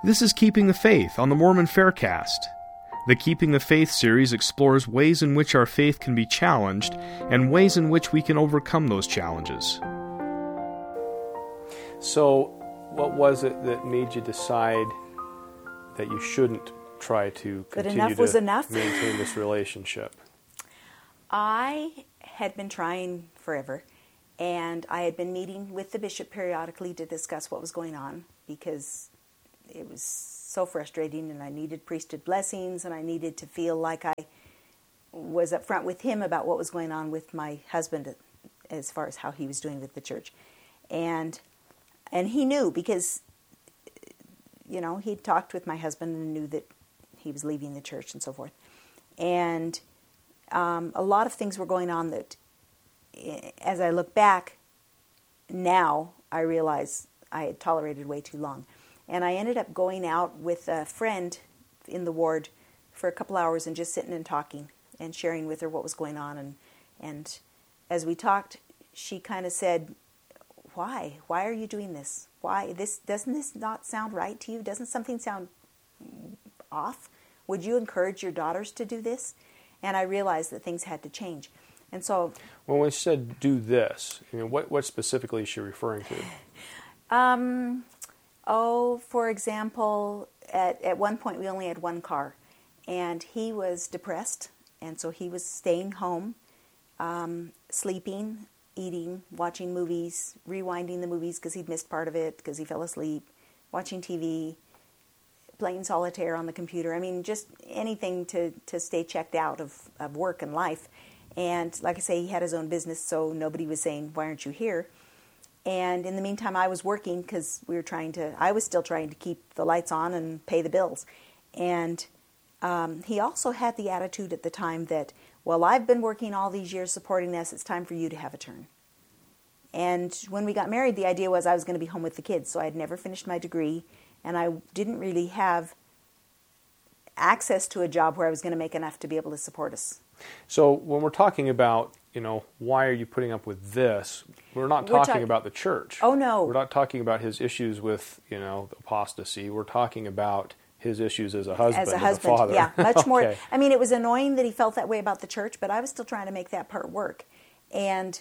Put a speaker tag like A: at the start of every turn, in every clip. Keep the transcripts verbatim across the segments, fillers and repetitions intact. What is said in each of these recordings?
A: This is Keeping the Faith on the Mormon Faircast. The Keeping the Faith series explores ways in which our faith can be challenged and ways in which we can overcome those challenges.
B: So, what was it that made you decide that you shouldn't try to continue
C: enough
B: to
C: was enough?
B: maintain this relationship?
C: I had been trying forever, and I had been meeting with the bishop periodically to discuss what was going on, because it was so frustrating, and I needed priesthood blessings, and I needed to feel like I was up front with him about what was going on with my husband as far as how he was doing with the church. And and he knew, because, you know, he'd talked with my husband and knew that he was leaving the church and so forth. And um, a lot of things were going on that, as I look back now, I realize I had tolerated way too long. And I ended up going out with a friend in the ward for a couple hours and just sitting and talking and sharing with her what was going on. And, and as we talked, she kind of said, why? Why are you doing this? Why? This doesn't this not sound right to you? Doesn't something sound off? Would you encourage your daughters to do this? And I realized that things had to change. And so...
B: Well, when she said do this, you know, what, what specifically is she referring to?
C: Um... Oh, for example, at, at one point we only had one car, and he was depressed, and so he was staying home, um, sleeping, eating, watching movies, rewinding the movies because he'd missed part of it because he fell asleep, watching T V, playing solitaire on the computer. I mean, just anything to, to stay checked out of, of work and life. And like I say, he had his own business, so nobody was saying, why aren't you here? And in the meantime, I was working because we were trying to, I was still trying to keep the lights on and pay the bills. And um, he also had the attitude at the time that, well, I've been working all these years supporting this, it's time for you to have a turn. And when we got married, the idea was I was going to be home with the kids. So I had never finished my degree, and I didn't really have access to a job where I was going to make enough to be able to support us.
B: So when we're talking about, you know, why are you putting up with this? We're not
C: We're
B: talking
C: talk-
B: about the church.
C: Oh, no.
B: We're not talking about his issues with, you know, apostasy. We're talking about his issues as a husband,
C: As a husband,
B: as a father.
C: yeah, much more.
B: Okay.
C: I mean, it was annoying that he felt that way about the church, but I was still trying to make that part work. And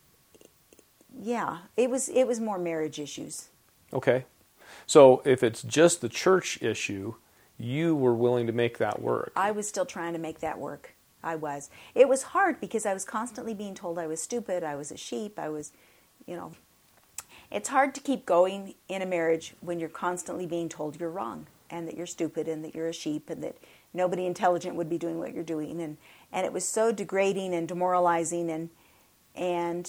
C: yeah, it was it was more marriage issues.
B: Okay. So if it's just the church issue, you were willing to make that work.
C: I was still trying to make that work. I was. It was hard because I was constantly being told I was stupid, I was a sheep, I was, you know. It's hard to keep going in a marriage when you're constantly being told you're wrong and that you're stupid and that you're a sheep and that nobody intelligent would be doing what you're doing. And, and it was so degrading and demoralizing, and and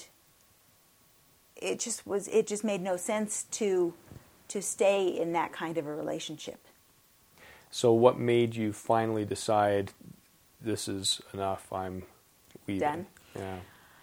C: it just was. It just made no sense to to stay in that kind of a relationship.
B: So what made you finally decide this is enough, I'm leaving?
C: Done.
B: Yeah.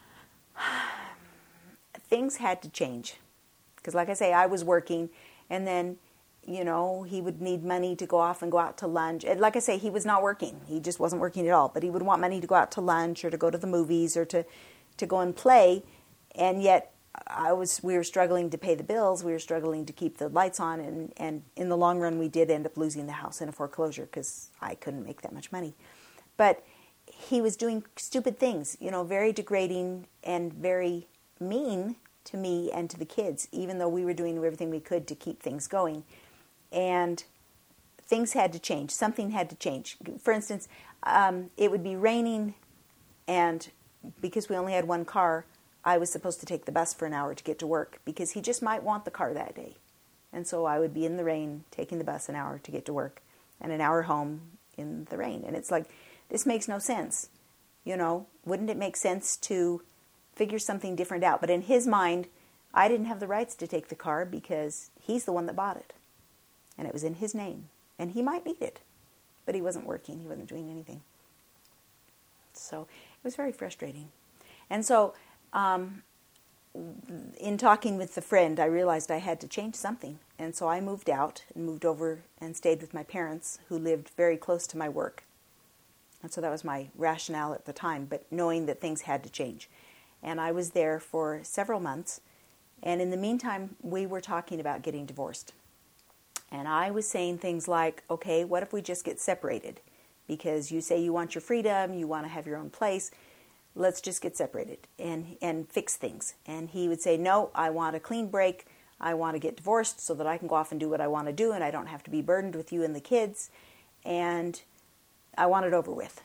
C: Things had to change. Because like I say, I was working, and then, you know, he would need money to go off and go out to lunch. And like I say, he was not working. He just wasn't working at all. But he would want money to go out to lunch or to go to the movies or to, to go and play. And yet I was, we were struggling to pay the bills. We were struggling to keep the lights on. And, and in the long run, we did end up losing the house in a foreclosure because I couldn't make that much money. But he was doing stupid things, you know, very degrading and very mean to me and to the kids, even though we were doing everything we could to keep things going. And things had to change. Something had to change. For instance, um, it would be raining, and because we only had one car, I was supposed to take the bus for an hour to get to work because he just might want the car that day. And so I would be in the rain taking the bus an hour to get to work and an hour home in the rain. And it's like, this makes no sense. You know, wouldn't it make sense to figure something different out? But in his mind, I didn't have the rights to take the car because he's the one that bought it. And it was in his name. And he might need it. But he wasn't working. He wasn't doing anything. So it was very frustrating. And so um, in talking with the friend, I realized I had to change something. And so I moved out and moved over and stayed with my parents, who lived very close to my work. And so that was my rationale at the time, but knowing that things had to change. And I was there for several months. And in the meantime, we were talking about getting divorced. And I was saying things like, okay, what if we just get separated? Because you say you want your freedom, you want to have your own place. Let's just get separated and, and fix things. And he would say, no, I want a clean break. I want to get divorced so that I can go off and do what I want to do and I don't have to be burdened with you and the kids. And I want it over with.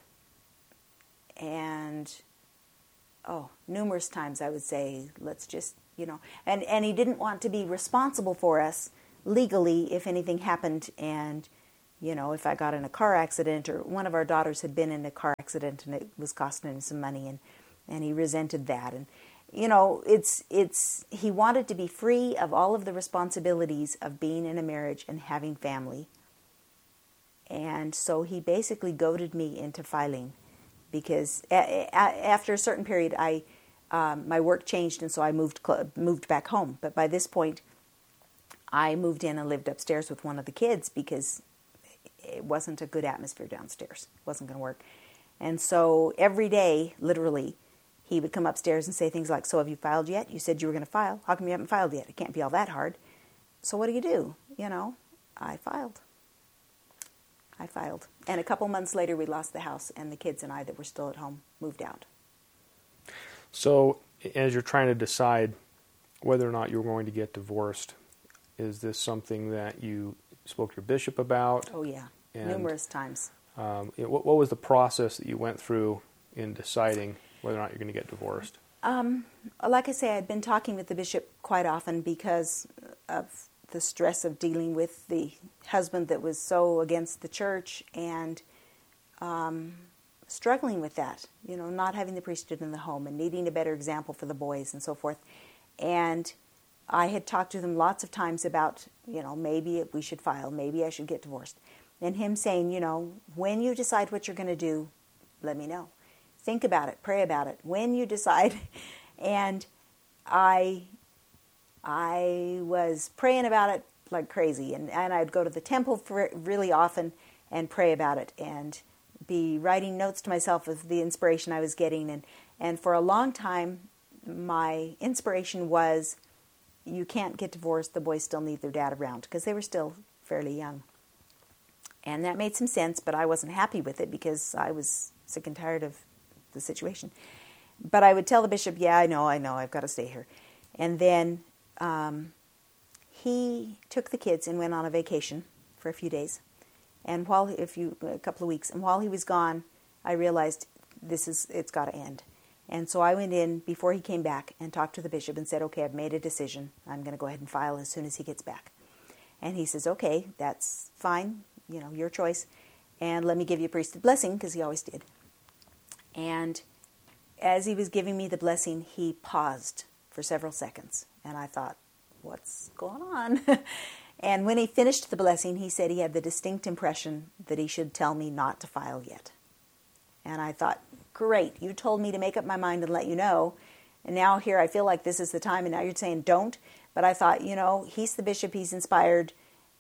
C: And, oh, numerous times I would say, let's just, you know. And, and he didn't want to be responsible for us legally if anything happened and, you know, if I got in a car accident, or one of our daughters had been in a car accident and it was costing him some money, and, and he resented that. And, you know, it's, it's, he wanted to be free of all of the responsibilities of being in a marriage and having family. And so he basically goaded me into filing, because a, a, after a certain period, I, um, my work changed, and so I moved, moved back home. But by this point, I moved in and lived upstairs with one of the kids because it wasn't a good atmosphere downstairs. It wasn't going to work. And so every day, literally, he would come upstairs and say things like, so have you filed yet? You said you were going to file. How come you haven't filed yet? It can't be all that hard. So what do you do? You know, I filed. I filed. And a couple months later, we lost the house, and the kids and I that were still at home moved out.
B: So as you're trying to decide whether or not you're going to get divorced, is this something that you spoke to your bishop about?
C: Oh, yeah.
B: And,
C: numerous times.
B: Um, you know, what, what was the process that you went through in deciding whether or not you're going to get divorced?
C: Um, like I say, I'd been talking with the bishop quite often because of the stress of dealing with the husband that was so against the church and um, struggling with that, you know, not having the priesthood in the home and needing a better example for the boys and so forth. And I had talked to them lots of times about, you know, maybe we should file, maybe I should get divorced. And him saying, you know, when you decide what you're going to do, let me know. Think about it, pray about it. When you decide, and I, I was praying about it like crazy, and, and I'd go to the temple for really often and pray about it, and be writing notes to myself of the inspiration I was getting. And, and for a long time, my inspiration was, you can't get divorced, the boys still need their dad around, because they were still fairly young. And that made some sense, but I wasn't happy with it because I was sick and tired of the situation. But I would tell the bishop, yeah, I know, I know, I've got to stay here. And then um, he took the kids and went on a vacation for a few days, and while a few a couple of weeks, and while he was gone, I realized this is it's got to end. And so I went in before he came back and talked to the bishop and said, okay, I've made a decision. I'm going to go ahead and file as soon as he gets back. And he says, okay, that's fine, you know, your choice. And let me give you a priesthood blessing, because he always did. And as he was giving me the blessing, he paused for several seconds. And I thought, what's going on? And when he finished the blessing, he said he had the distinct impression that he should tell me not to file yet. And I thought, great, you told me to make up my mind and let you know. And now here I feel like this is the time, and now you're saying don't. But I thought, you know, he's the bishop, he's inspired,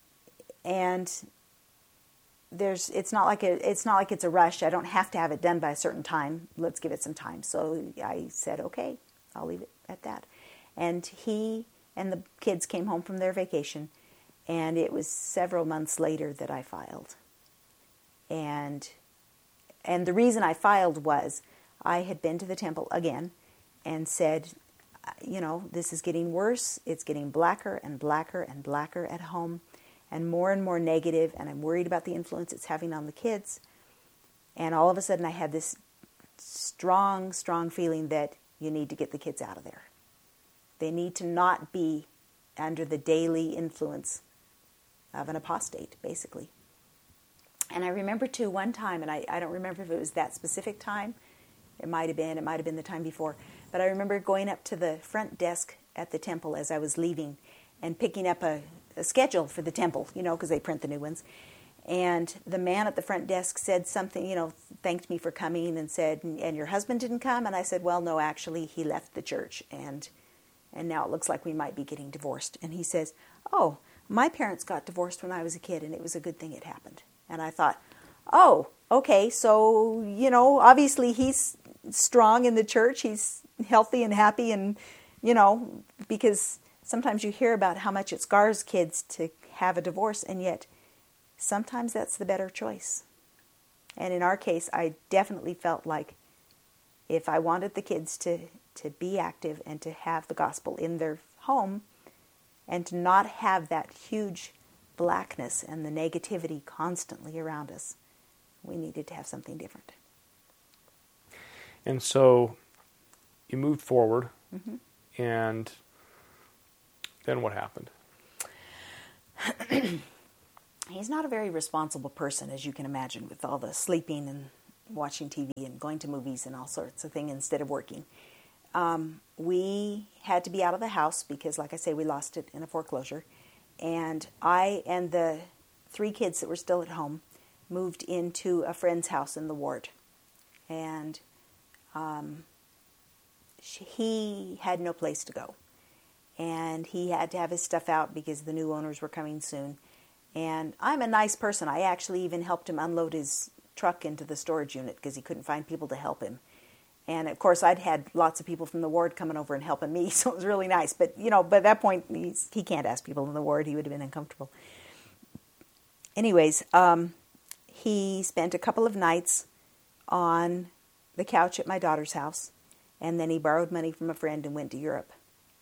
C: and there's it's not like a, it's not like it's a rush. I don't have to have it done by a certain time. Let's give it some time. So I said, okay, I'll leave it at that. And he and the kids came home from their vacation, and it was several months later that I filed. And and the reason I filed was I had been to the temple again and said, you know, this is getting worse. It's getting blacker and blacker and blacker at home, and more and more negative, and I'm worried about the influence it's having on the kids. And all of a sudden I had this strong, strong feeling that you need to get the kids out of there. They need to not be under the daily influence of an apostate, basically. And I remember, too, one time, and I, I don't remember if it was that specific time. It might have been. It might have been the time before. But I remember going up to the front desk at the temple as I was leaving and picking up a, a schedule for the temple, you know, because they print the new ones. And the man at the front desk said something, you know, thanked me for coming and said, and your husband didn't come? And I said, well, no, actually, he left the church, and and now it looks like we might be getting divorced. And he says, oh, my parents got divorced when I was a kid, and it was a good thing it happened. And I thought, oh, okay, so, you know, obviously he's strong in the church. He's healthy and happy, and, you know, because sometimes you hear about how much it scars kids to have a divorce, and yet sometimes that's the better choice. And in our case, I definitely felt like if I wanted the kids to, to be active and to have the gospel in their home and to not have that huge blackness and the negativity constantly around us, we needed to have something different.
B: And so you moved forward,
C: Mm-hmm.
B: and then what happened?
C: He's not a very responsible person, as you can imagine, with all the sleeping and watching T V and going to movies and all sorts of things instead of working. Um, we had to be out of the house because, like I say, we lost it in a foreclosure. And I and the three kids that were still at home moved into a friend's house in the ward. And um, she, he had no place to go. And he had to have his stuff out because the new owners were coming soon. And I'm a nice person. I actually even helped him unload his truck into the storage unit because he couldn't find people to help him. And, of course, I'd had lots of people from the ward coming over and helping me, so it was really nice. But, you know, by that point, he's, he can't ask people in the ward. He would have been uncomfortable. Anyways, um, he spent a couple of nights on the couch at my daughter's house, and then he borrowed money from a friend and went to Europe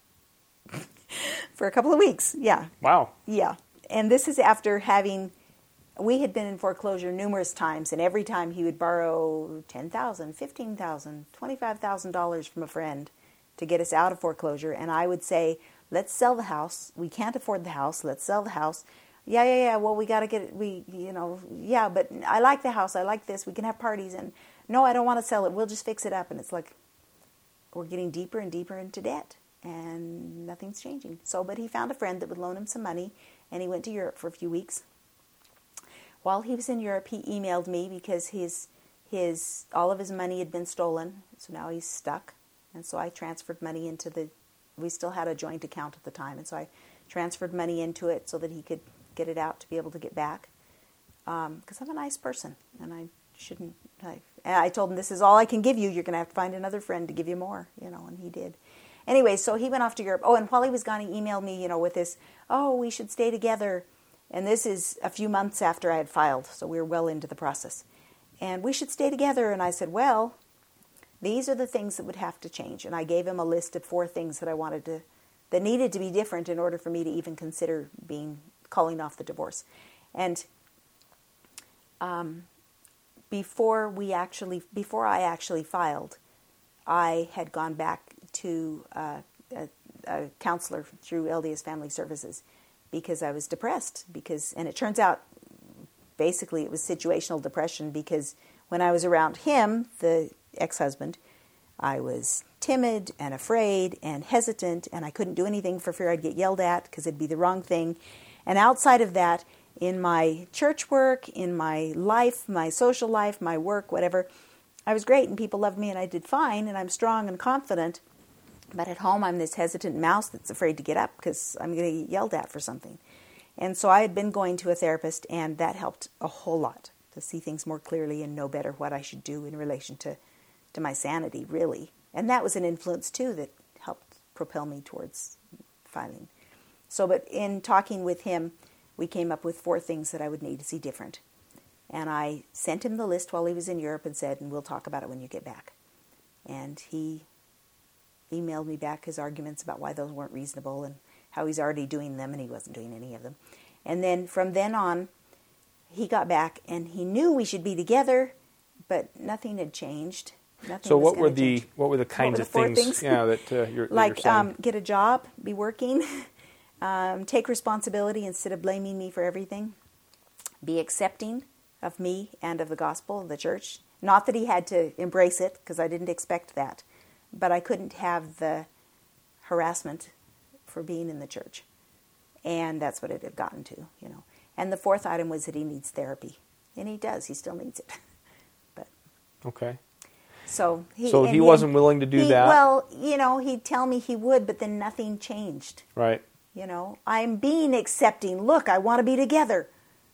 C: for a couple of weeks. Yeah.
B: Wow.
C: Yeah. And this is after having, we had been in foreclosure numerous times, and every time he would borrow ten thousand dollars, fifteen thousand dollars, twenty-five thousand dollars from a friend to get us out of foreclosure. And I would say, let's sell the house. We can't afford the house. Let's sell the house. Yeah, yeah, yeah. Well, we got to get it. We, you know, yeah, but I like the house. I like this. We can have parties. And no, I don't want to sell it. We'll just fix it up. And it's like we're getting deeper and deeper into debt, and nothing's changing. So, but he found a friend that would loan him some money, and he went to Europe for a few weeks. While he was in Europe, he emailed me because his his all of his money had been stolen. So now he's stuck. And so I transferred money into the, we still had a joint account at the time, and so I transferred money into it so that he could get it out to be able to get back. Because um, I'm a nice person, and I shouldn't, I, and I told him, this is all I can give you. You're going to have to find another friend to give you more, you know, and he did. Anyway, so he went off to Europe. Oh, and while he was gone, he emailed me, you know, with this, oh, we should stay together. And this is a few months after I had filed, so we were well into the process. And we should stay together. And I said, well, these are the things that would have to change. And I gave him a list of four things that I wanted to, that needed to be different in order for me to even consider being, calling off the divorce. And um, before we actually, before I actually filed, I had gone back to uh, a, a counselor through L D S Family Services because I was depressed. Because, and it turns out, basically, it was situational depression because when I was around him, the ex-husband, I was timid and afraid and hesitant, and I couldn't do anything for fear I'd get yelled at because it'd be the wrong thing. And outside of that, in my church work, in my life, my social life, my work, whatever, I was great and people loved me and I did fine and I'm strong and confident. But at home, I'm this hesitant mouse that's afraid to get up because I'm going to get yelled at for something. And so I had been going to a therapist, and that helped a whole lot to see things more clearly and know better what I should do in relation to, to my sanity, really. And that was an influence, too, that helped propel me towards filing. So, but in talking with him, we came up with four things that I would need to see different. And I sent him the list while he was in Europe and said, and we'll talk about it when you get back. And he emailed me back his arguments about why those weren't reasonable and how he's already doing them, and he wasn't doing any of them. And then from then on, he got back, and he knew we should be together, but nothing had changed. Nothing
B: so
C: was
B: what were the
C: change.
B: what were the kinds
C: were the
B: of
C: four
B: things,
C: things?
B: yeah, that uh, you're,
C: like
B: that you're saying?
C: Um, get a job, be working, um, take responsibility instead of blaming me for everything, be accepting of me and of the gospel, of the church. Not that he had to embrace it, because I didn't expect that, but I couldn't have the harassment for being in the church. And that's what it had gotten to, you know. And the fourth item was that he needs therapy. And he does. He still needs it. But
B: okay.
C: So he,
B: so he wasn't willing to do
C: he,
B: that?
C: Well, you know, he'd tell me he would, but then nothing changed.
B: Right.
C: You know, I'm being accepting. Look, I want to be together.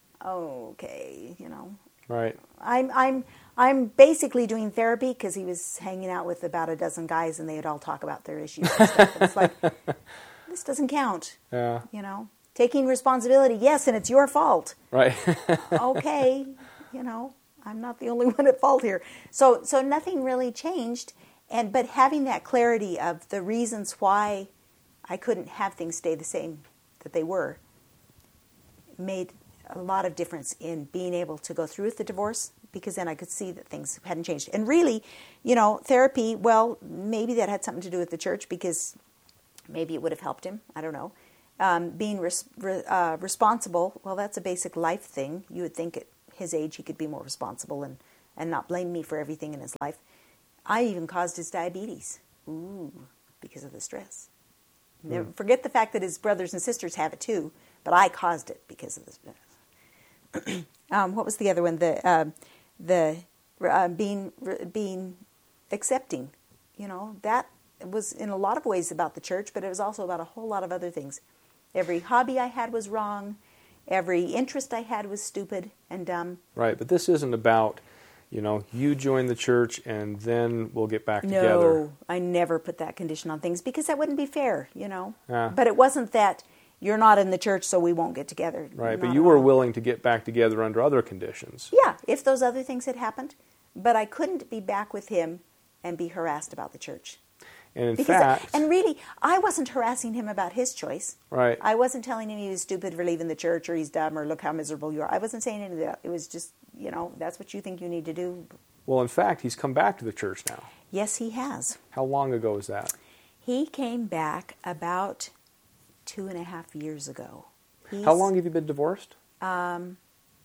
C: Okay, you know.
B: Right.
C: I'm I'm I'm basically doing therapy because he was hanging out with about a dozen guys and they'd all talk about their issues and stuff. It's like, this doesn't count.
B: Yeah.
C: You know? Taking responsibility, yes, and it's your fault.
B: Right.
C: Okay, you know, I'm not the only one at fault here. So so nothing really changed, and but having that clarity of the reasons why I couldn't have things stay the same that they were made a lot of difference in being able to go through with the divorce, because then I could see that things hadn't changed. And really, you know, therapy, well, maybe that had something to do with the church, because maybe it would have helped him. I don't know. Um, being res- re- uh, responsible, well, that's a basic life thing. You would think at his age he could be more responsible and, and not blame me for everything in his life. I even caused his diabetes. Ooh, because of the stress. Mm. Never, forget the fact that his brothers and sisters have it too, but I caused it because of the stress. um, what was the other one? The uh, the uh, being being accepting. You know, that was in a lot of ways about the church, but it was also about a whole lot of other things. Every hobby I had was wrong. Every interest I had was stupid and dumb.
B: Right, but this isn't about, you know, you join the church and then we'll get back
C: no,
B: together.
C: No, I never put that condition on things, because that wouldn't be fair, you know.
B: Yeah.
C: But it wasn't that you're not in the church so we won't get together.
B: Right,
C: Not
B: but you were willing to get back together under other conditions.
C: Yeah, if those other things had happened. But I couldn't be back with him and be harassed about the church.
B: And in
C: Because
B: fact...
C: I, and really, I wasn't harassing him about his choice.
B: Right.
C: I wasn't telling him he was stupid for leaving the church, or he's dumb, or look how miserable you are. I wasn't saying any of that. It was just, you know, that's what you think you need to do.
B: Well, in fact, he's come back to the church now.
C: Yes, he has.
B: How long ago was that?
C: He came back about two and a half years ago. He's,
B: How long have you been divorced?
C: Um,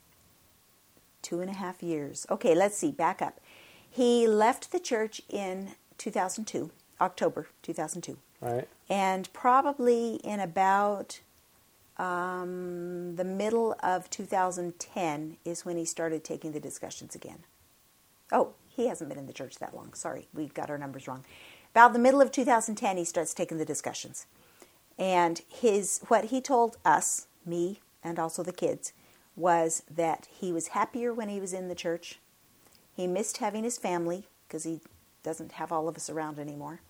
C: two and a half years. Okay, let's see, back up. He left the church in two thousand two. October two thousand two.
B: Right.
C: And probably in about um, the middle of two thousand ten is when he started taking the discussions again. Oh, he hasn't been in the church that long. Sorry, we got our numbers wrong. About the middle of two thousand ten, he starts taking the discussions. And his what he told us, me, and also the kids, was that he was happier when he was in the church. He missed having his family, because he doesn't have all of us around anymore.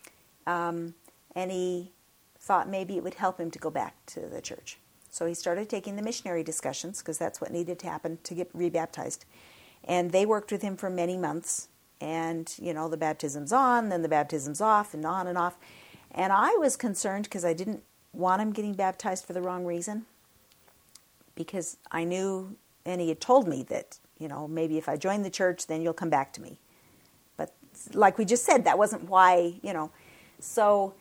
C: Um, and he thought maybe it would help him to go back to the church. So he started taking the missionary discussions, because that's what needed to happen to get rebaptized. And they worked with him for many months. And, you know, the baptism's on, then the baptism's off, and on and off. And I was concerned because I didn't want him getting baptized for the wrong reason. Because I knew, and he had told me that, you know, maybe if I join the church, then you'll come back to me. But like we just said, that wasn't why, you know. So,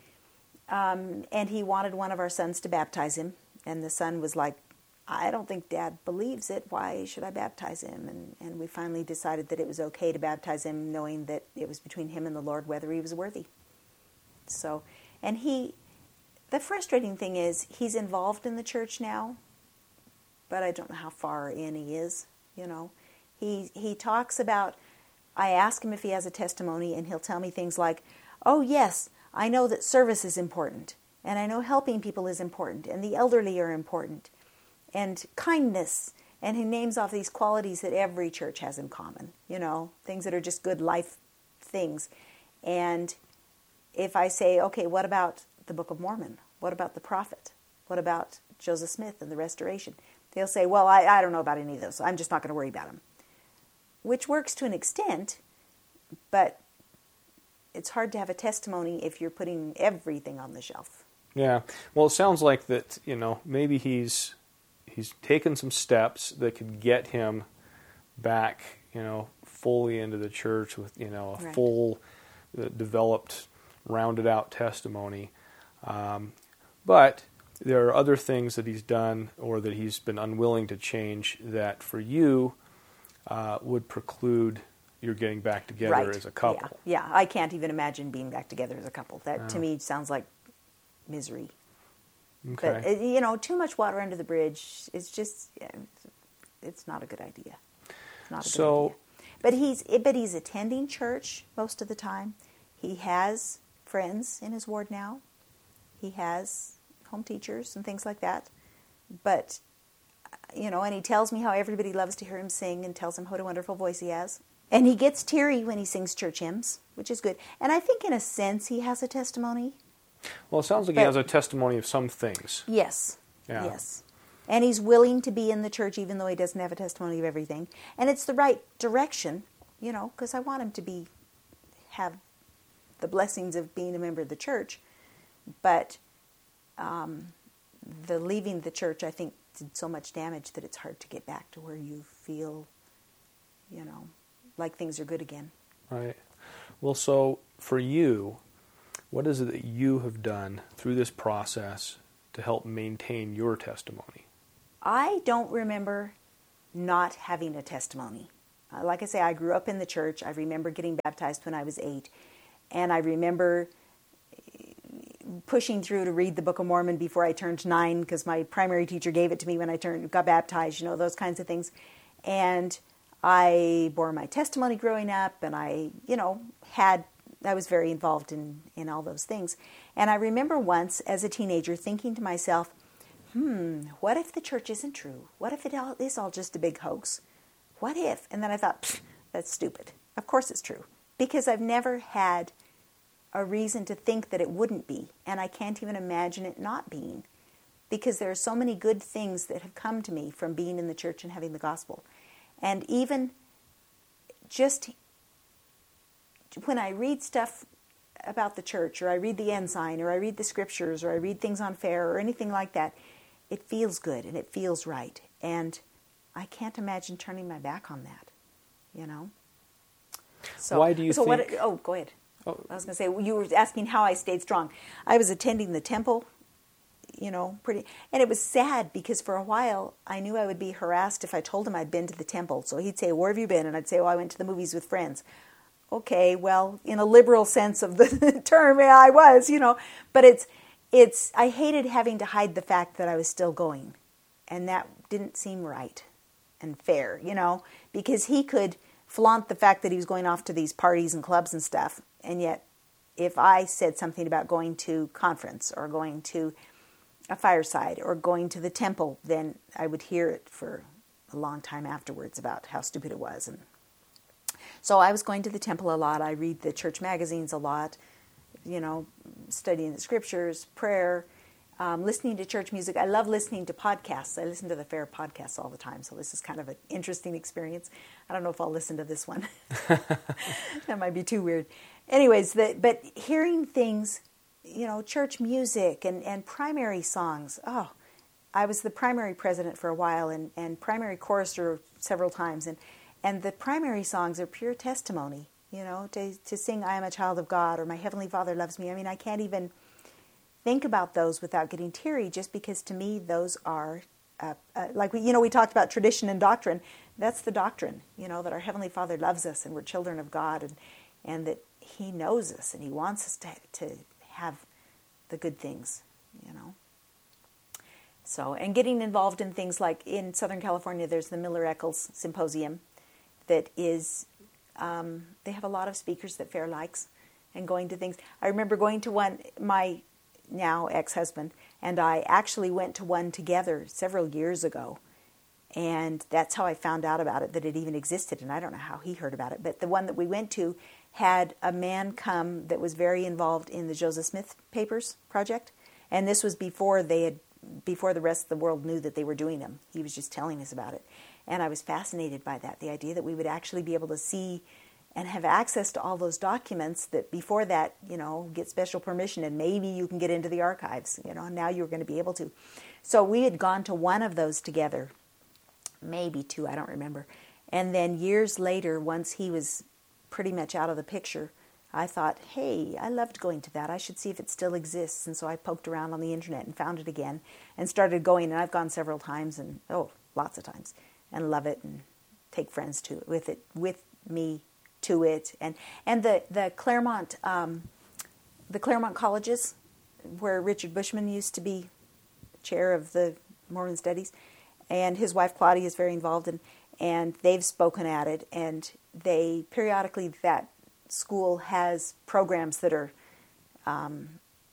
C: um, and he wanted one of our sons to baptize him. And the son was like, I don't think Dad believes it. Why should I baptize him? And, and we finally decided that it was okay to baptize him, knowing that it was between him and the Lord whether he was worthy. So, and he, the frustrating thing is he's involved in the church now, but I don't know how far in he is, you know. He, he talks about, I ask him if he has a testimony, and he'll tell me things like, oh yes, I know that service is important, and I know helping people is important, and the elderly are important, and kindness, and he names off these qualities that every church has in common, you know, things that are just good life things. And if I say, okay, what about the Book of Mormon? What about the prophet? What about Joseph Smith and the Restoration? They'll say, well, I, I don't know about any of those, so I'm just not going to worry about them. Which works to an extent, but it's hard to have a testimony if you're putting everything on the shelf.
B: Yeah. Well, it sounds like that, you know, maybe he's he's taken some steps that could get him back, you know, fully into the church with, you know, a
C: right.
B: full, uh, developed, rounded out testimony. Um, but there are other things that he's done or that he's been unwilling to change that for you uh, would preclude you're getting back together
C: right.
B: as a couple.
C: Yeah. yeah, I can't even imagine being back together as a couple. That,
B: yeah.
C: to me, sounds like misery.
B: Okay.
C: But, you know, too much water under the bridge is just, yeah, it's not a good idea. It's not a
B: so,
C: good idea. But he's, but he's attending church most of the time. He has friends in his ward now. He has home teachers and things like that. But, you know, and he tells me how everybody loves to hear him sing and tells him what a wonderful voice he has. And he gets teary when he sings church hymns, which is good. And I think in a sense he has a testimony.
B: Well, it sounds like
C: but,
B: he has a testimony of some things.
C: Yes.
B: Yeah.
C: Yes. And he's willing to be in the church even though he doesn't have a testimony of everything. And it's the right direction, you know, because I want him to be have the blessings of being a member of the church. But um, the leaving the church, I think, did so much damage that it's hard to get back to where you feel, you know, like things are good again.
B: Right. Well, so for you, what is it that you have done through this process to help maintain your testimony?
C: I don't remember not having a testimony. Uh, like I say, I grew up in the church. I remember getting baptized when I was eight. And I remember pushing through to read the Book of Mormon before I turned nine because my primary teacher gave it to me when I turned got baptized, you know, those kinds of things. And I bore my testimony growing up, and I, you know, had, I was very involved in, in all those things. And I remember once as a teenager thinking to myself, hmm, what if the church isn't true? What if it all is all just a big hoax? What if? And then I thought, that's stupid. Of course it's true. Because I've never had a reason to think that it wouldn't be. And I can't even imagine it not being. Because there are so many good things that have come to me from being in the church and having the gospel. And even just when I read stuff about the church, or I read the Ensign, or I read the scriptures, or I read things on Fair, or anything like that, it feels good and it feels right. And I can't imagine turning my back on that, you know. So,
B: Why do you
C: so
B: think...
C: What, oh, go ahead.
B: Oh.
C: I was going to say, you were asking how I stayed strong. I was attending the temple, you know, pretty... And it was sad because for a while I knew I would be harassed if I told him I'd been to the temple. So he'd say, where have you been? And I'd say, oh, I went to the movies with friends. Okay, well, in a liberal sense of the term, yeah, I was, you know. But it's... It's, I hated having to hide the fact that I was still going. And that didn't seem right and fair, you know, because he could flaunt the fact that he was going off to these parties and clubs and stuff. And yet, if I said something about going to conference or going to a fireside or going to the temple, then I would hear it for a long time afterwards about how stupid it was. And so I was going to the temple a lot. I read the church magazines a lot. You know, studying the scriptures, prayer, um, listening to church music. I love listening to podcasts. I listen to the Fair podcasts all the time, so this is kind of an interesting experience. I don't know if I'll listen to this one. That might be too weird. Anyways, the, but hearing things, you know, church music and, and primary songs. Oh, I was the primary president for a while and, and primary chorister several times. And, and the primary songs are pure testimony. You know, to to sing I Am a Child of God or My Heavenly Father Loves Me. I mean, I can't even think about those without getting teary just because to me those are, uh, uh, like, we, you know, we talked about tradition and doctrine. That's the doctrine, you know, that our Heavenly Father loves us and we're children of God and, and that He knows us and He wants us to, to have the good things, you know. So, and getting involved in things like in Southern California, there's the Miller-Eccles Symposium that is... Um, they have a lot of speakers that Fair likes and going to things. I remember going to one, my now ex-husband and I actually went to one together several years ago. And that's how I found out about it, that it even existed. And I don't know how he heard about it. But the one that we went to had a man come that was very involved in the Joseph Smith Papers project. And this was before they had, before the rest of the world knew that they were doing them. He was just telling us about it. And I was fascinated by that, the idea that we would actually be able to see and have access to all those documents that before that, you know, get special permission and maybe you can get into the archives, you know, and now you're going to be able to. So we had gone to one of those together, maybe two, I don't remember. And then years later, once he was pretty much out of the picture, I thought, hey, I loved going to that. I should see if it still exists. And so I poked around on the internet and found it again and started going. And I've gone several times and, oh, lots of times. And love it and take friends to it with it with me to it and and the the Claremont um, the Claremont colleges where Richard Bushman used to be chair of the Mormon Studies, and his wife Claudia is very involved in, and they've spoken at it, and they periodically that school has programs that are um,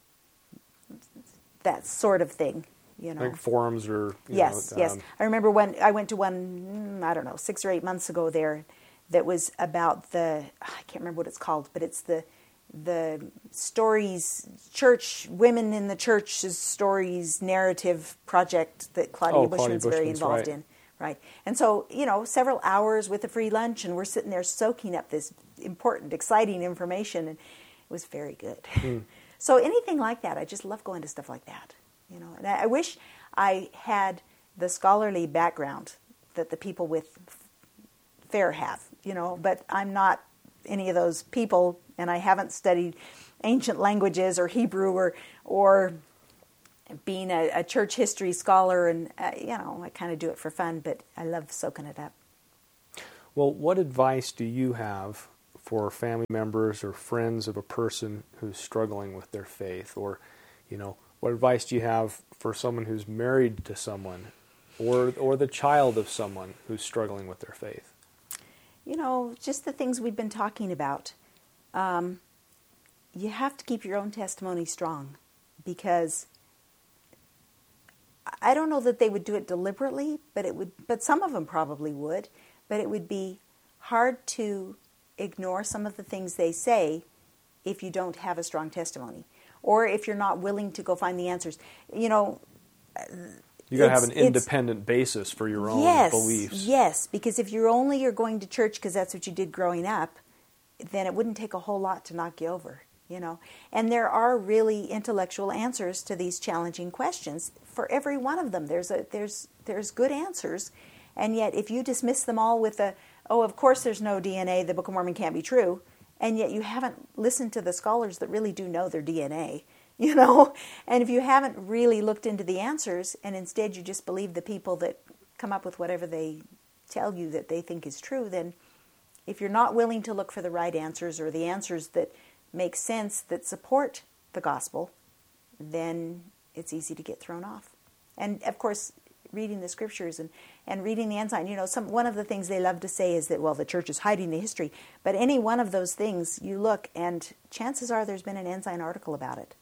C: that sort of thing. You know,
B: like forums or you
C: yes,
B: know,
C: yes.
B: um,
C: I remember when I went to one, I don't know, six or eight months ago there, that was about the I can't remember what it's called, but it's the the stories, church, women in the church's stories narrative project that Claudia
B: Oh,
C: Bushman's
B: Claudia
C: very
B: Bushman's,
C: involved
B: right.
C: in. Right. And so, you know, several hours with a free lunch, and we're sitting there soaking up this important, exciting information, and it was very good.
B: Mm.
C: So anything like that, I just love going to stuff like that. You know, and I, I wish I had the scholarly background that the people with FAIR have, you know, but I'm not any of those people, and I haven't studied ancient languages or Hebrew or or being a, a church history scholar, and uh, you know, I kind of do it for fun, but I love soaking it up.
B: Well, what advice do you have for family members or friends of a person who's struggling with their faith? Or, you know, what advice do you have for someone who's married to someone, or or the child of someone who's struggling with their faith?
C: You know, just the things we've been talking about. Um, you have to keep your own testimony strong, because I don't know that they would do it deliberately, but it would. But some of them probably would. But it would be hard to ignore some of the things they say if you don't have a strong testimony, or if you're not willing to go find the answers. You know,
B: you got to have an independent basis for your own
C: yes,
B: beliefs.
C: Yes, because if you're only you're going to church because that's what you did growing up, then it wouldn't take a whole lot to knock you over. You know, and there are really intellectual answers to these challenging questions. For every one of them, there's a there's there's good answers, and yet if you dismiss them all with a oh, of course there's no D N A, the Book of Mormon can't be true, and yet you haven't listened to the scholars that really do know their D N A, you know, and if you haven't really looked into the answers, and instead you just believe the people that come up with whatever they tell you that they think is true, then if you're not willing to look for the right answers, or the answers that make sense, that support the gospel, then it's easy to get thrown off. And of course, reading the scriptures and, and reading the ensign, you know, some one of the things they love to say is that, well, the church is hiding the history. But any one of those things, you look, and chances are there's been an ensign article about it.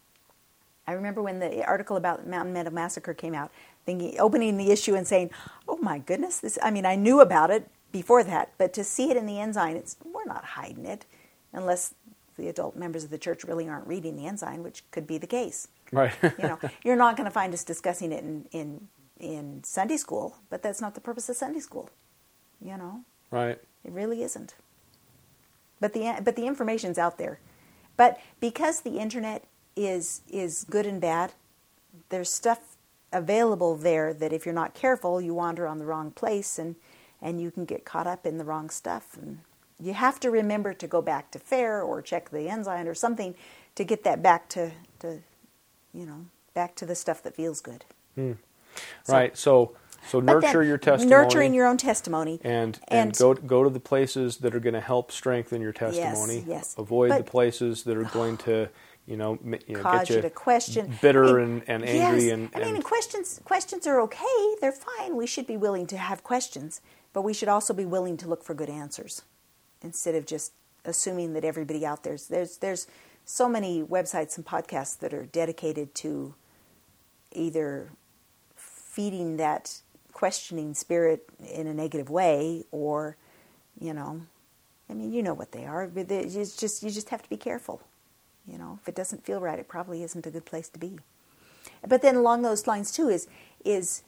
C: I remember when the article about Mountain Meadow Massacre came out, thinking, opening the issue and saying, oh my goodness, this, I mean, I knew about it before that, but to see it in the ensign, it's, we're not hiding it, unless the adult members of the church really aren't reading the ensign, which could be the case.
B: Right.
C: You know, you're not going to find us discussing it in, in in Sunday school, but that's not the purpose of Sunday school. You know,
B: right?
C: It really isn't. But the but the information's out there. But because the internet is is good and bad, there's stuff available there that if you're not careful, you wander on the wrong place, and and you can get caught up in the wrong stuff. And you have to remember to go back to FAIR or check the ensign or something to get that back to, to you know, back to the stuff that feels good.
B: Hmm.
C: So,
B: right. So so nurture your testimony.
C: Nurturing your own testimony.
B: And,
C: and,
B: and go go to the places that are going to help strengthen your testimony.
C: Yes, yes.
B: Avoid
C: but,
B: the places that are going to, you know, you know
C: cause
B: get you,
C: you to question.
B: bitter
C: I mean,
B: and, and angry.
C: Yes.
B: And,
C: I mean,
B: and
C: questions questions are okay. They're fine. We should be willing to have questions, but we should also be willing to look for good answers, instead of just assuming that everybody out there's there's there's so many websites and podcasts that are dedicated to either feeding that questioning spirit in a negative way, or, you know, I mean, you know what they are. It's just you just have to be careful. You know, if it doesn't feel right, it probably isn't a good place to be. But then along those lines too is is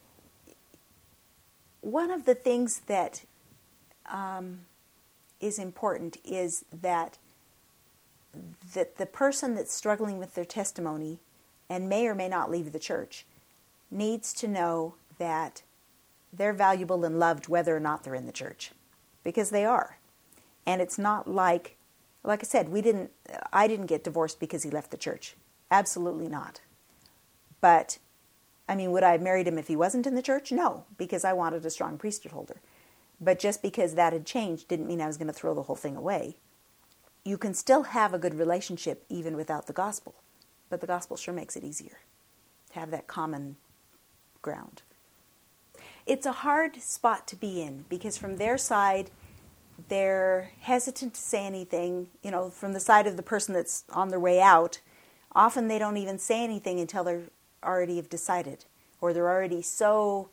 C: one of the things that um, is important is that that the person that's struggling with their testimony and may or may not leave the church needs to know that they're valuable and loved whether or not they're in the church, because they are. And it's not like, like I said, we didn't. I didn't get divorced because he left the church. Absolutely not. But, I mean, would I have married him if he wasn't in the church? No, because I wanted a strong priesthood holder. But just because that had changed didn't mean I was going to throw the whole thing away. You can still have a good relationship even without the gospel, but the gospel sure makes it easier to have that common ground. It's a hard spot to be in, because from their side, they're hesitant to say anything. You know, from the side of the person that's on their way out, often they don't even say anything until they're already have decided, or they're already so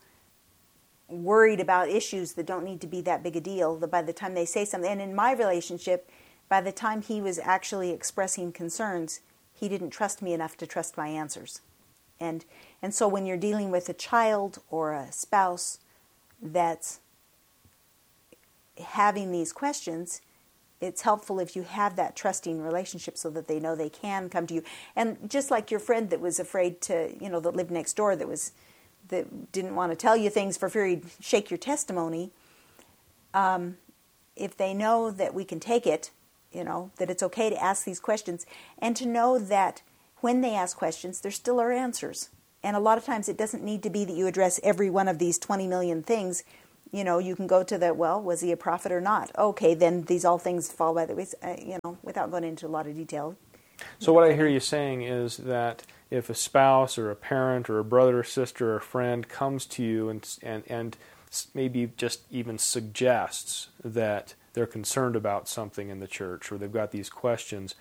C: worried about issues that don't need to be that big a deal that by the time they say something, and in my relationship, by the time he was actually expressing concerns, he didn't trust me enough to trust my answers. And and so when you're dealing with a child or a spouse that's having these questions, it's helpful if you have that trusting relationship so that they know they can come to you. And just like your friend that was afraid to, you know, that lived next door that was that didn't want to tell you things for fear he'd shake your testimony, um, if they know that we can take it, you know, that it's okay to ask these questions, and to know that when they ask questions, there still are answers. And a lot of times it doesn't need to be that you address every one of these twenty million things. You know, you can go to the, well, was he a prophet or not? Okay, then these all things fall by the way, uh, you know, without going into a lot of detail.
B: So what I hear you saying is that if a spouse or a parent or a brother or sister or a friend comes to you and and, and maybe just even suggests that they're concerned about something in the church or they've got these questions,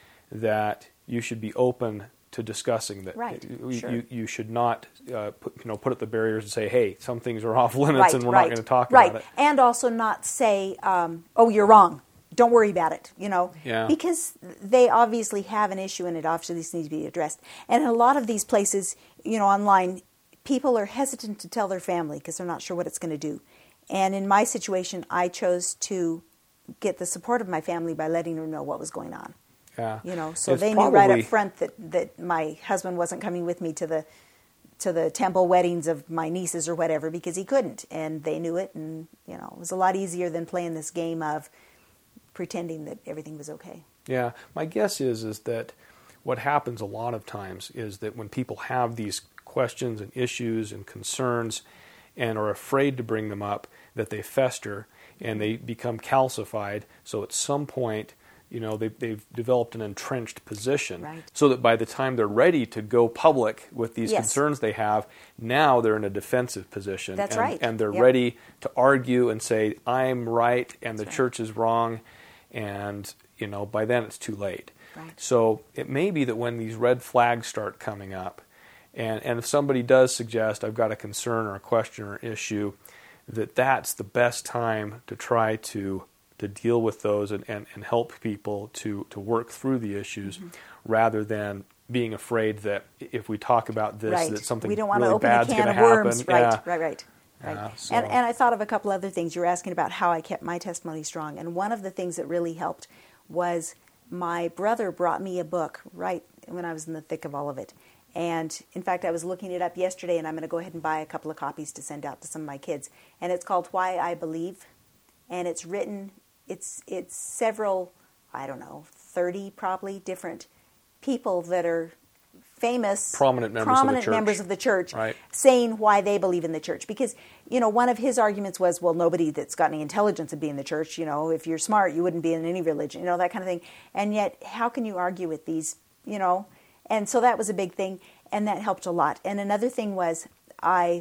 B: that you should be open to discussing that.
C: Right.
B: You,
C: sure.
B: you, you should not uh, put, you know, put up the barriers and say, hey, some things are off limits
C: right,
B: and we're
C: right,
B: not going to talk
C: right.
B: about it.
C: And also not say, um, oh, you're wrong. Don't worry about it, you know,
B: yeah.
C: because they obviously have an issue and it obviously needs to be addressed. And in a lot of these places, you know, online, people are hesitant to tell their family because they're not sure what it's going to do. And in my situation, I chose to get the support of my family by letting them know what was going on.
B: Yeah.
C: You know, so
B: It's
C: they
B: probably...
C: knew right up front that, that my husband wasn't coming with me to the to the temple weddings of my nieces or whatever because he couldn't, and they knew it, and you know, it was a lot easier than playing this game of pretending that everything was okay.
B: Yeah, my guess is is that what happens a lot of times is that when people have these questions and issues and concerns and are afraid to bring them up, that they fester and they become calcified. So at some point, you know, they, they've developed an entrenched position,
C: right.
B: so that by the time they're ready to go public with these
C: yes.
B: concerns they have, now they're in a defensive position.
C: That's
B: and,
C: right.
B: And they're
C: yep.
B: ready to argue and say, I'm right and the
C: That's
B: church right. is wrong. And, you know, by then it's too late.
C: Right.
B: So it may be that when these red flags start coming up, and, and if somebody does suggest, I've got a concern or a question or issue, that that's the best time to try to to deal with those and, and, and help people to, to work through the issues, mm-hmm. rather than being afraid that if we talk about this,
C: right.
B: that something
C: we don't want
B: really
C: to open
B: bad's
C: a
B: going
C: can
B: to
C: of
B: happen.
C: worms. Right,
B: yeah.
C: right, right, right.
B: Yeah, so.
C: And and I thought of a couple other things. You were asking about how I kept my testimony strong, and one of the things that really helped was my brother brought me a book right when I was in the thick of all of it. And in fact, I was looking it up yesterday, and I'm going to go ahead and buy a couple of copies to send out to some of my kids. And it's called Why I Believe, and it's written. It's it's several, I don't know, thirty probably different people that are famous,
B: prominent members
C: prominent
B: of the church,
C: members of the church
B: right.
C: saying why they believe in the church. Because, you know, one of his arguments was, well, nobody that's got any intelligence would be in the church. You know, if you're smart, you wouldn't be in any religion, you know, that kind of thing. And yet, how can you argue with these, you know? And so that was a big thing, and that helped a lot. And another thing was I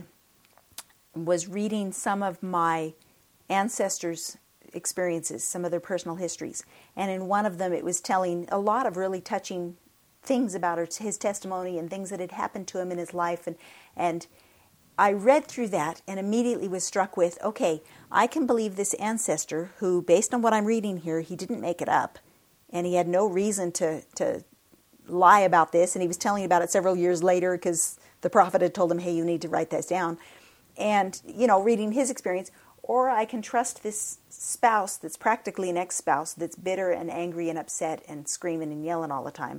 C: was reading some of my ancestors' experiences, some of their personal histories. And in one of them, it was telling a lot of really touching things about his testimony and things that had happened to him in his life. And, and I read through that and immediately was struck with, okay, I can believe this ancestor who, based on what I'm reading here, he didn't make it up. And he had no reason to, to lie about this. And he was telling about it several years later because the prophet had told him, hey, you need to write this down. And, you know, reading his experience. Or I can trust this spouse that's practically an ex-spouse that's bitter and angry and upset and screaming and yelling all the time.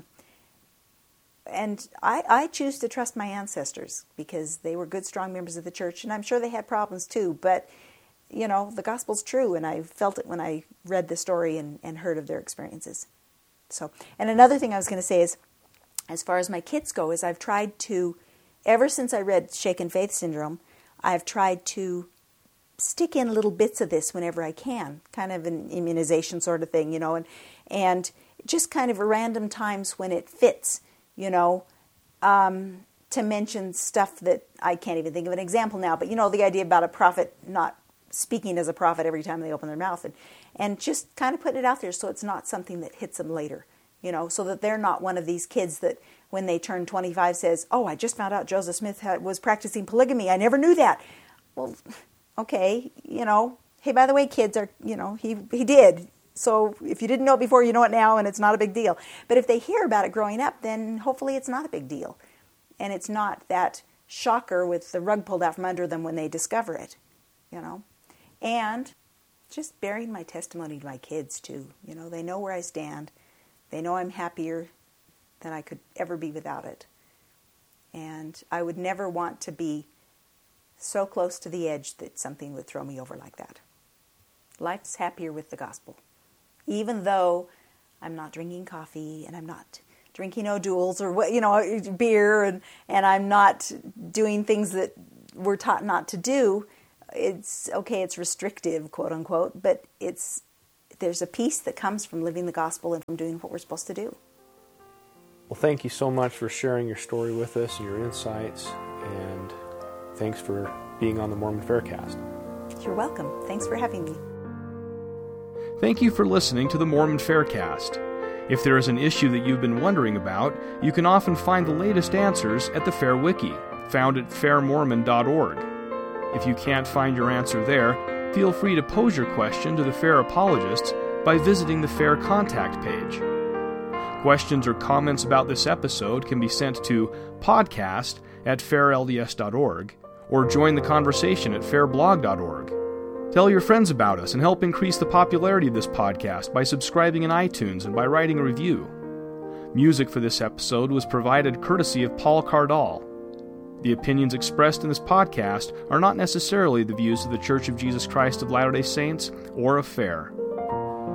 C: And I, I choose to trust my ancestors because they were good, strong members of the church, and I'm sure they had problems too. But, you know, the gospel's true, and I felt it when I read the story and, and heard of their experiences. So, and another thing I was going to say is, as far as my kids go, is I've tried to, ever since I read Shaken Faith Syndrome, I've tried to stick in little bits of this whenever I can, kind of an immunization sort of thing, you know, and and just kind of random times when it fits, you know, um, to mention stuff that I can't even think of an example now, but you know, the idea about a prophet not speaking as a prophet every time they open their mouth, and, and just kind of put it out there so it's not something that hits them later, you know, so that they're not one of these kids that when they turn twenty-five says, oh, I just found out Joseph Smith had, was practicing polygamy. I never knew that. Well, okay, you know, hey, by the way, kids, are, you know, he he did. So if you didn't know it before, you know it now, and it's not a big deal. But if they hear about it growing up, then hopefully it's not a big deal. And it's not that shocker with the rug pulled out from under them when they discover it, you know. And just bearing my testimony to my kids, too. You know, they know where I stand. They know I'm happier than I could ever be without it. And I would never want to be so close to the edge that something would throw me over like that. Life's happier with the gospel. Even though I'm not drinking coffee and I'm not drinking O'Doul's or, you know, beer, and, and I'm not doing things that we're taught not to do. It's okay, it's restrictive, quote unquote, but it's there's a peace that comes from living the gospel and from doing what we're supposed to do.
B: Well, thank you so much for sharing your story with us and your insights, and thanks for being on the Mormon Faircast.
C: You're welcome. Thanks for having me.
A: Thank you for listening to the Mormon Faircast. If there is an issue that you've been wondering about, you can often find the latest answers at the Fair Wiki, found at fair mormon dot org. If you can't find your answer there, feel free to pose your question to the Fair apologists by visiting the Fair contact page. Questions or comments about this episode can be sent to podcast at fair l d s dot org or join the conversation at fair blog dot org. Tell your friends about us and help increase the popularity of this podcast by subscribing in iTunes and by writing a review. Music for this episode was provided courtesy of Paul Cardall. The opinions expressed in this podcast are not necessarily the views of the Church of Jesus Christ of Latter-day Saints or of Fair.